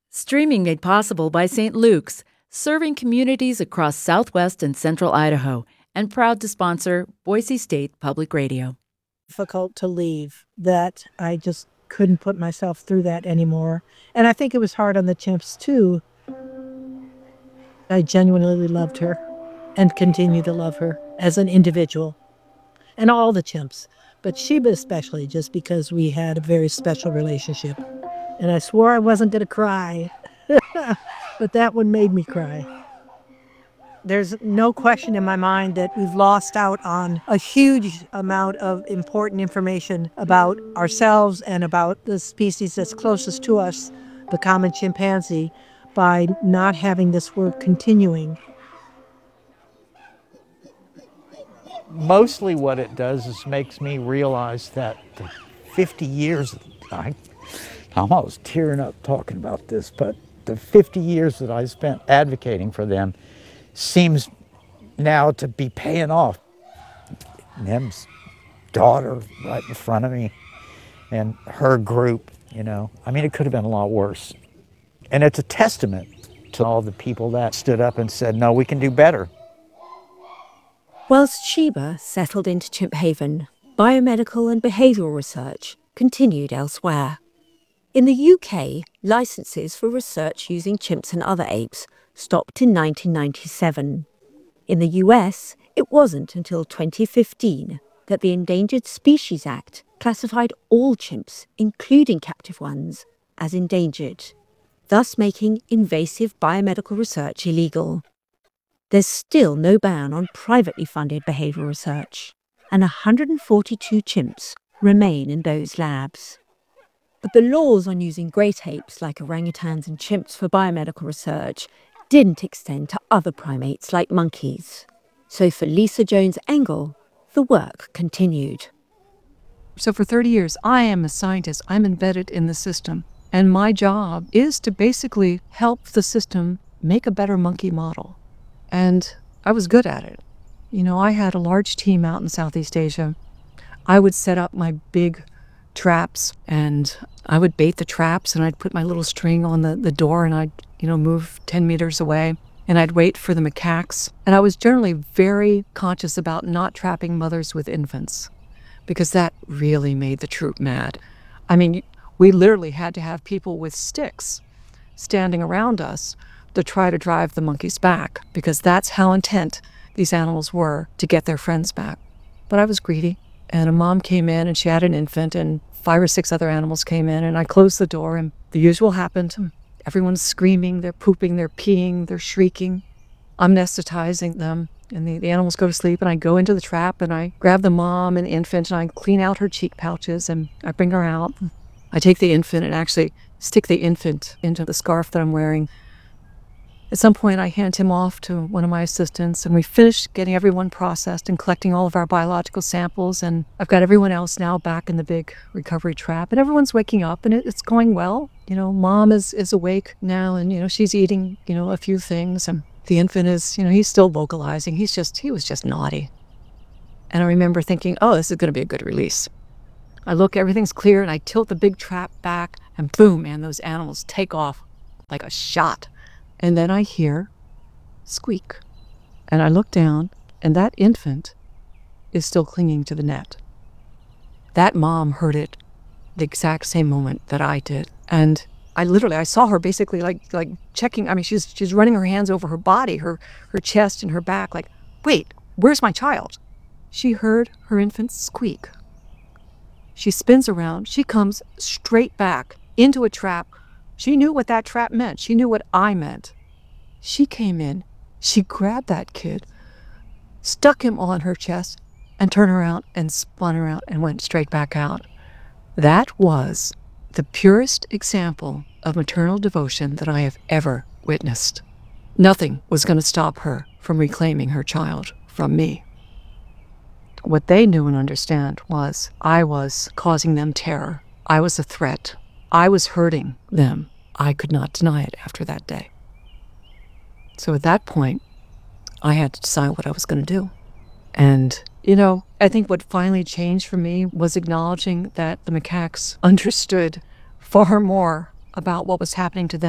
Streaming made possible by St. Luke's, serving communities across southwest and central Idaho, and proud to sponsor Boise State Public Radio. Difficult to leave, that I just couldn't put myself through that anymore. And I think it was hard on the chimps too. I genuinely loved her and continue to love her as an individual, and all the chimps, but Sheba especially, just because we had a very special relationship. And I swore I wasn't going to cry, but that one made me cry. There's no question in my mind that we've lost out on a huge amount of important information about ourselves and about the species that's closest to us, the common chimpanzee, by not having this work continuing. Mostly what it does is makes me realize that the 50 years, I'm almost tearing up talking about this, but the 50 years that I spent advocating for them seems now to be paying off. Nem's daughter right in front of me and her group, I mean, it could have been a lot worse. And it's a testament to all the people that stood up and said, no, we can do better. Whilst Sheba settled into Chimp Haven, biomedical and behavioural research continued elsewhere. In the UK, licences for research using chimps and other apes stopped in 1997. In the US, it wasn't until 2015 that the Endangered Species Act classified all chimps, including captive ones, as endangered, thus making invasive biomedical research illegal. There's still no ban on privately funded behavioural research, and 142 chimps remain in those labs. But the laws on using great apes like orangutans and chimps for biomedical research didn't extend to other primates like monkeys. So for Lisa Jones-Engel, the work continued. So for 30 years, I am a scientist. I'm embedded in the system. And my job is to basically help the system make a better monkey model. And I was good at it. I had a large team out in Southeast Asia. I would set up my big traps and I would bait the traps and I'd put my little string on the door and I'd, move 10 meters away and I'd wait for the macaques. And I was generally very conscious about not trapping mothers with infants because that really made the troop mad. I mean, we literally had to have people with sticks standing around us to try to drive the monkeys back because that's how intent these animals were to get their friends back. But I was greedy, and a mom came in and she had an infant and 5 or 6 other animals came in, and I closed the door and the usual happened. Everyone's screaming, they're pooping, they're peeing, they're shrieking. I'm anesthetizing them and the animals go to sleep, and I go into the trap and I grab the mom and infant and I clean out her cheek pouches and I bring her out. I take the infant and actually stick the infant into the scarf that I'm wearing. At some point, I hand him off to one of my assistants, and we finished getting everyone processed and collecting all of our biological samples, and I've got everyone else now back in the big recovery trap, and everyone's waking up, and it's going well. Mom is awake now, and, she's eating, a few things, and the infant is, he's still vocalizing. He was just naughty. And I remember thinking, oh, this is going to be a good release. I look, everything's clear, and I tilt the big trap back, and boom, man, those animals take off like a shot. And then I hear squeak. And I look down, and that infant is still clinging to the net. That mom heard it the exact same moment that I did. And I saw her basically like checking. I mean, she's running her hands over her body, her chest and her back, like, wait, where's my child? She heard her infant squeak. She spins around. She comes straight back into a trap. She knew what that trap meant. She knew what I meant. She came in, she grabbed that kid, stuck him on her chest, and turned around and spun around and went straight back out. That was the purest example of maternal devotion that I have ever witnessed. Nothing was going to stop her from reclaiming her child from me. What they knew and understand was I was causing them terror. I was a threat. I was hurting them. I could not deny it after that day. So at that point, I had to decide what I was going to do. And, I think what finally changed for me was acknowledging that the macaques understood far more about what was happening to them